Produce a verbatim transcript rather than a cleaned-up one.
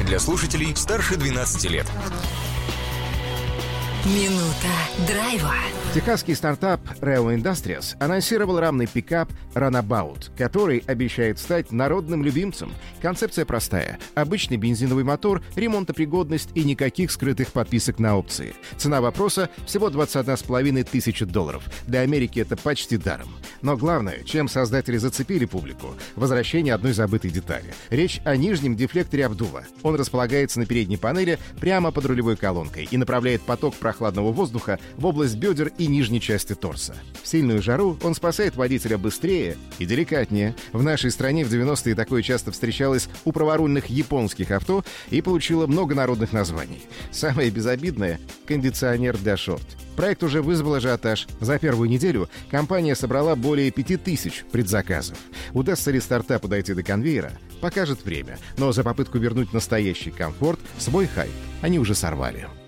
для слушателей старше двенадцати лет. Минута драйва. Техасский стартап Reo Industries анонсировал рамный пикап Runabout, который обещает стать народным любимцем. Концепция простая. Обычный бензиновый мотор, ремонтопригодность и никаких скрытых подписок на опции. Цена вопроса — всего двадцать одна с половиной тысячи долларов. Для Америки это почти даром. Но главное, чем создатели зацепили публику — возвращение одной забытой детали. Речь о нижнем дефлекторе обдува. Он располагается на передней панели прямо под рулевой колонкой и направляет поток прохладного воздуха в область бедер и нижней части торса. В сильную жару он спасает водителя быстрее и деликатнее. В нашей стране в девяностые такое часто встречалось у праворульных японских авто и получило много народных названий. Самое безобидное — кондиционер для шорт. Проект уже вызвал ажиотаж. За первую неделю компания собрала более пяти тысяч предзаказов. Удастся ли стартапу дойти до конвейера, покажет время. Но за попытку вернуть настоящий комфорт свой хайп они уже сорвали.